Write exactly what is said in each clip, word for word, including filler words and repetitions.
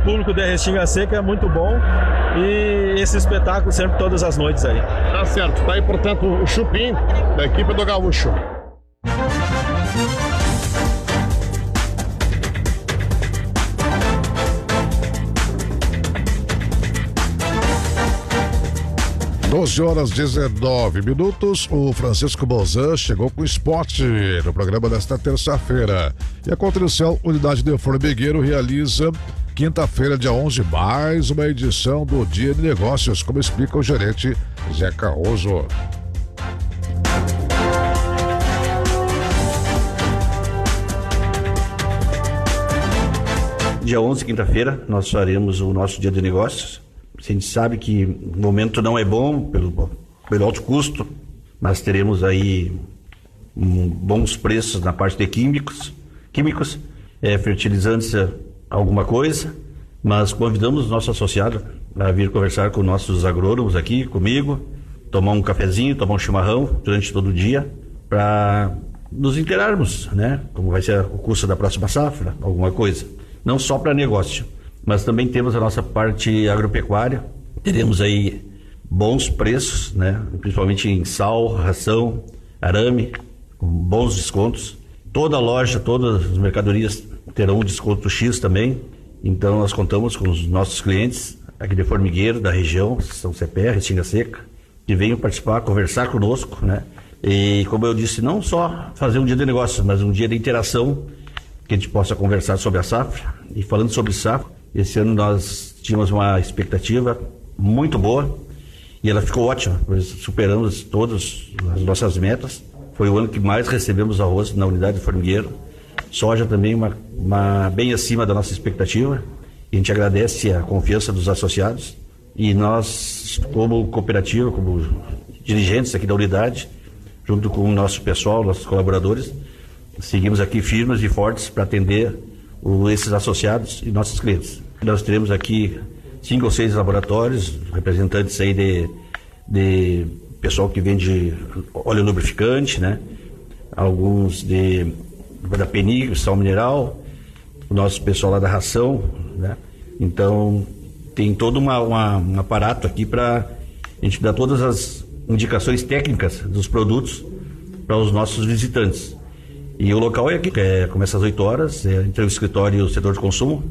público de Restinga Seca é muito bom e esse espetáculo sempre todas as noites aí. Tá certo, tá aí portanto o Chupim da equipe do Gaúcho. doze horas e dezenove minutos, o Francisco Bozan chegou com esporte no programa desta terça-feira. E a Cotricel, unidade de Formigueiro, realiza quinta-feira, dia onze, mais uma edição do Dia de Negócios, como explica o gerente Zé Carroso. Dia onze, quinta-feira, nós faremos o nosso Dia de Negócios. A gente sabe que o momento não é bom pelo, pelo alto custo, mas teremos aí um, bons preços na parte de químicos, químicos, é, fertilizantes, alguma coisa, mas convidamos o nosso associado a vir conversar com nossos agrônomos aqui, comigo, tomar um cafezinho, tomar um chimarrão durante todo o dia, para nos inteirarmos, né? Como vai ser o custo da próxima safra, alguma coisa. Não só para negócio, mas também temos a nossa parte agropecuária. Teremos aí bons preços, né? Principalmente em sal, ração, arame, com bons descontos. Toda loja, todas as mercadorias terão um desconto X também. Então nós contamos com os nossos clientes aqui de Formigueiro, da região, São Cepé, Restinga Seca, que venham participar, conversar conosco, né? E como eu disse, não só fazer um dia de negócios, mas um dia de interação, que a gente possa conversar sobre a safra. E falando sobre safra, esse ano nós tínhamos uma expectativa muito boa e ela ficou ótima. Nós superamos todas as nossas metas. Foi o ano que mais recebemos arroz na unidade de Formigueiro. Soja também uma, uma, bem acima da nossa expectativa. E a gente agradece a confiança dos associados. E nós, como cooperativa, como dirigentes aqui da unidade, junto com o nosso pessoal, nossos colaboradores, seguimos aqui firmes e fortes para atender o, esses associados e nossos clientes. Nós teremos aqui cinco ou seis laboratórios, representantes aí de, de pessoal que vende óleo lubrificante, né? Alguns de, da Penig, sal mineral, o nosso pessoal lá da ração, né? Então, tem todo uma, uma, um aparato aqui para a gente dar todas as indicações técnicas dos produtos para os nossos visitantes. E o local é aqui, é, começa às oito horas, é, entre o escritório e o setor de consumo,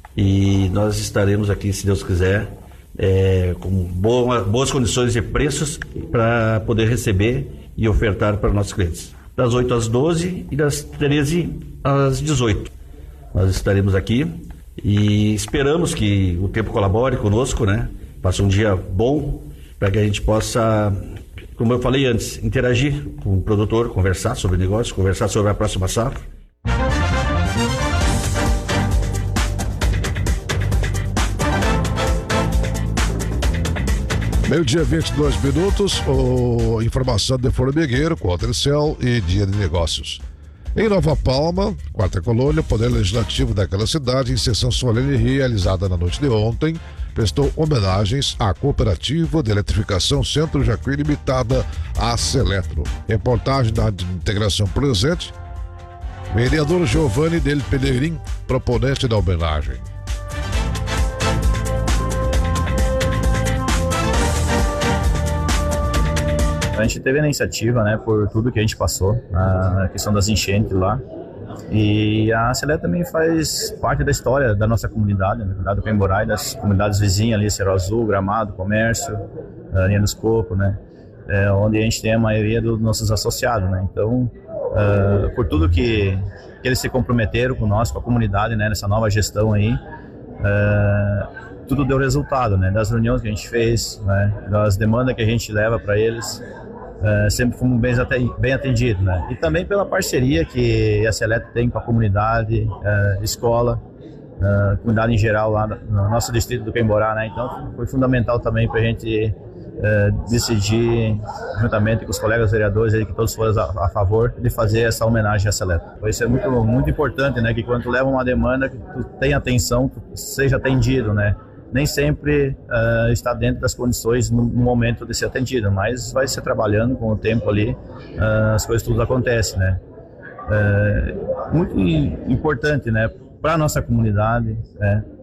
e nós estaremos aqui, se Deus quiser, é, com boa, boas condições de preços para poder receber e ofertar para nossos clientes. Das oito às doze e das treze às dezoito. Nós estaremos aqui e esperamos que o tempo colabore conosco, né? Passe um dia bom para que a gente possa, como eu falei antes, interagir com o produtor, conversar sobre negócio, conversar sobre a próxima safra. Meio-dia, vinte e dois minutos, o informação de Formigueiro, Cotricel e Dia de Negócios. Em Nova Palma, quarta colônia, o Poder Legislativo daquela cidade, em sessão solene realizada na noite de ontem, prestou homenagens à Cooperativa de Eletrificação Centro Jacuí Limitada, a Seletro. Reportagem da Integração Presente, vereador Giovanni Del Pellegrin, proponente da homenagem. A gente teve a iniciativa, né, por tudo que a gente passou, a questão das enchentes lá. E a Seletro também faz parte da história da nossa comunidade, né, do Pemborai, das comunidades vizinhas ali, Cerro Azul, Gramado, Comércio, a linha dos Copos, né, é, onde a gente tem a maioria dos nossos associados, né. Então, uh, por tudo que, que eles se comprometeram com nós, com a comunidade, né, nessa nova gestão aí, uh, tudo deu resultado, né, das reuniões que a gente fez, né, das demandas que a gente leva para eles. Uh, sempre fomos bem, bem atendidos, né? E também pela parceria que a Seletro tem com a comunidade, uh, escola, uh, comunidade em geral lá no nosso distrito do Pemborá, né? Então foi fundamental também para a gente uh, decidir, juntamente com os colegas vereadores, aí, que todos foram a, a favor de fazer essa homenagem à Seletro. Isso é muito, muito importante, né? Que quando tu leva uma demanda, que tu tenha atenção, tu seja atendido, né? Nem sempre uh, está dentro das condições no, no momento de ser atendido, mas vai ser trabalhando com o tempo ali, uh, as coisas tudo acontecem, né? Uh, muito importante, né, para a nossa comunidade, né,